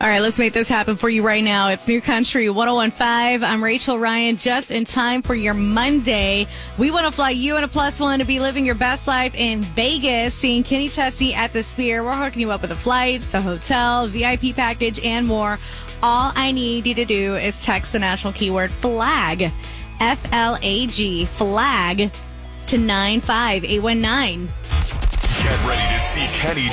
All right, let's make this happen for you right now. It's New Country 1015. I'm Rachel Ryan, just in time for your Monday. We want to fly you in a +1 to be living your best life in Vegas, seeing Kenny Chesney at the Sphere. We're hooking you up with the flights, the hotel, VIP package, and more. All I need you to do is text the national keyword FLAG, F-L-A-G, FLAG, to 95819. Get ready to see Kenny